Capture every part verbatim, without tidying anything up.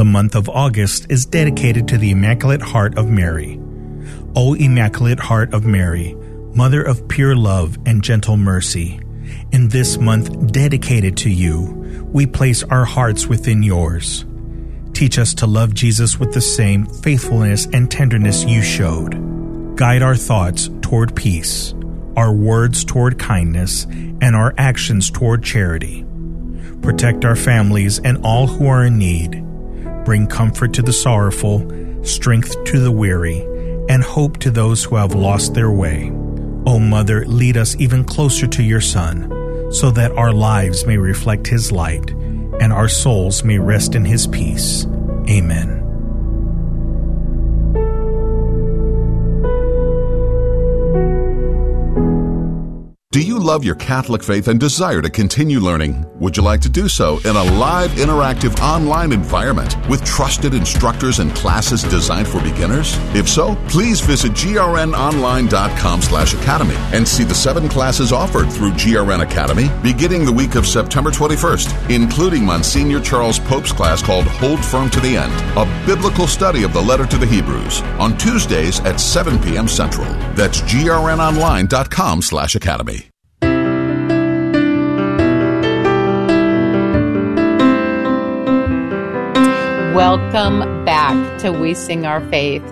The month of August is dedicated to the Immaculate Heart of Mary. O Immaculate Heart of Mary, Mother of pure love and gentle mercy, in this month dedicated to you, we place our hearts within yours. Teach us to love Jesus with the same faithfulness and tenderness you showed. Guide our thoughts toward peace, our words toward kindness, and our actions toward charity. Protect our families and all who are in need. Bring comfort to the sorrowful, strength to the weary, and hope to those who have lost their way. O Mother, lead us even closer to your Son, so that our lives may reflect his light, and our souls may rest in his peace. Amen. Do you love your Catholic faith and desire to continue learning? Would you like to do so in a live, interactive, online environment with trusted instructors and classes designed for beginners? If so, please visit grnonline.com slash academy and see the seven classes offered through G R N Academy beginning the week of September twenty-first, including Monsignor Charles Pope's class called Hold Firm to the End, a biblical study of the letter to the Hebrews, on Tuesdays at seven p.m. Central. That's grnonline.com slash academy. Welcome back to We Sing Our Faith.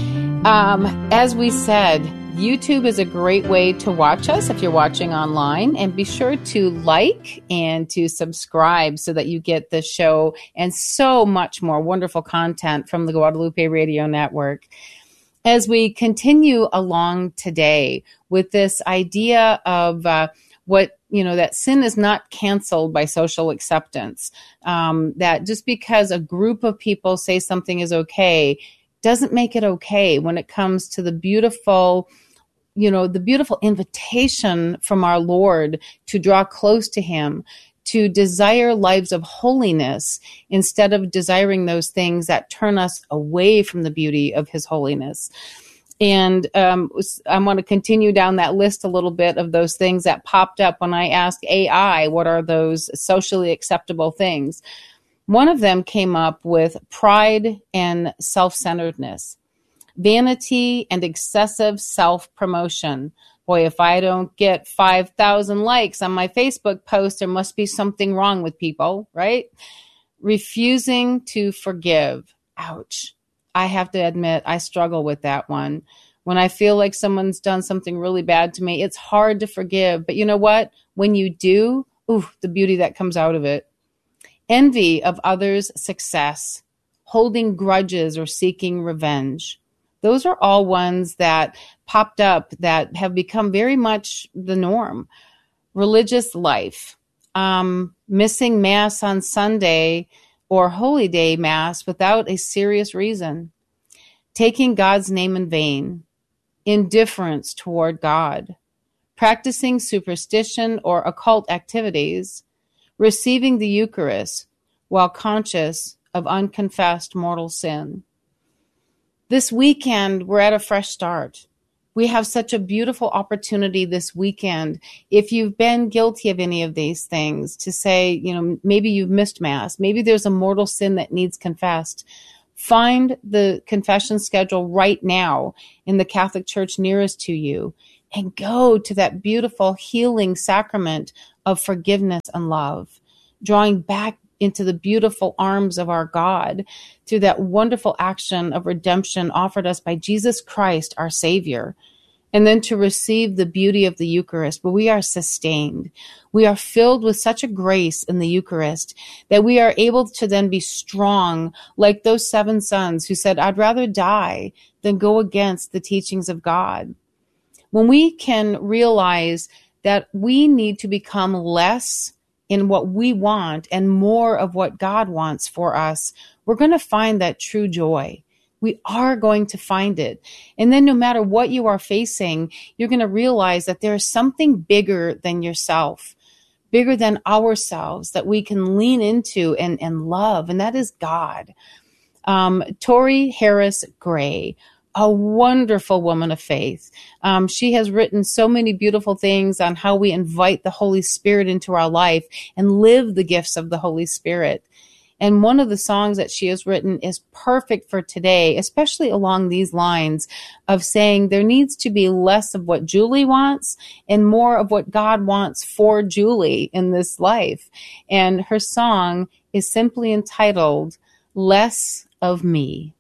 Um, as we said, YouTube is a great way to watch us if you're watching online, and be sure to like and to subscribe so that you get the show and so much more wonderful content from the Guadalupe Radio Network. As we continue along today with this idea of uh, what you know, that sin is not canceled by social acceptance. Um, that just because a group of people say something is okay doesn't make it okay when it comes to the beautiful, you know, the beautiful invitation from our Lord to draw close to him, to desire lives of holiness instead of desiring those things that turn us away from the beauty of his holiness. And um, I want to continue down that list a little bit of those things that popped up when I asked A I, what are those socially acceptable things? One of them came up with pride and self-centeredness, vanity and excessive self-promotion. Boy, if I don't get five thousand likes on my Facebook post, there must be something wrong with people, right? Refusing to forgive. Ouch. I have to admit, I struggle with that one. When I feel like someone's done something really bad to me, it's hard to forgive. But you know what? When you do, ooh, the beauty that comes out of it. Envy of others' success, holding grudges or seeking revenge. Those are all ones that popped up that have become very much the norm. Religious life, um, missing Mass on Sunday or Holy Day Mass without a serious reason, taking God's name in vain, indifference toward God, practicing superstition or occult activities, receiving the Eucharist while conscious of unconfessed mortal sin. This weekend, we're at a fresh start. We have such a beautiful opportunity this weekend. If you've been guilty of any of these things, to say, you know, maybe you've missed Mass, maybe there's a mortal sin that needs confessed. Find the confession schedule right now in the Catholic Church nearest to you and go to that beautiful healing sacrament of forgiveness and love, drawing back into the beautiful arms of our God through that wonderful action of redemption offered us by Jesus Christ, our Savior, and then to receive the beauty of the Eucharist, where we are sustained. We are filled with such a grace in the Eucharist that we are able to then be strong, like those seven sons who said, I'd rather die than go against the teachings of God. When we can realize that we need to become less in what we want and more of what God wants for us, we're going to find that true joy. We are going to find it. And then no matter what you are facing, you're going to realize that there is something bigger than yourself, bigger than ourselves that we can lean into and, and love, and that is God. Um, Tori Harris Gray, a wonderful woman of faith. Um, she has written so many beautiful things on how we invite the Holy Spirit into our life and live the gifts of the Holy Spirit. And one of the songs that she has written is perfect for today, especially along these lines of saying there needs to be less of what Julie wants and more of what God wants for Julie in this life. And her song is simply entitled, Less of Me.